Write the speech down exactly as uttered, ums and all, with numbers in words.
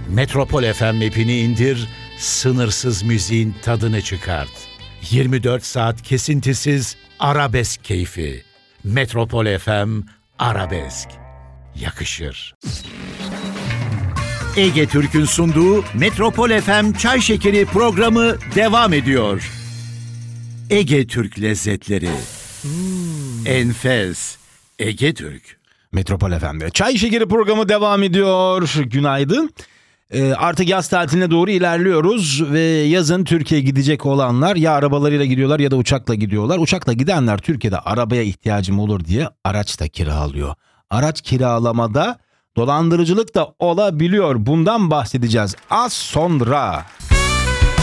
Metropol F M app'ini indir, sınırsız müziğin tadını çıkart. yirmi dört saat kesintisiz arabesk keyfi. Metropol F M Arabesk. Yakışır. Ege Türk'ün sunduğu Metropol F M Çay Şekeri programı devam ediyor. Ege Türk lezzetleri. Hmm. Enfes. Ege Türk. Metropol F M'de Çay Şekeri programı devam ediyor. Günaydın. Ee, artık yaz tatiline doğru ilerliyoruz ve yazın Türkiye'ye gidecek olanlar ya arabalarıyla gidiyorlar ya da uçakla gidiyorlar. Uçakla gidenler Türkiye'de arabaya ihtiyacım olur diye araç da kiralıyor. Araç kiralamada dolandırıcılık da olabiliyor. Bundan bahsedeceğiz az sonra.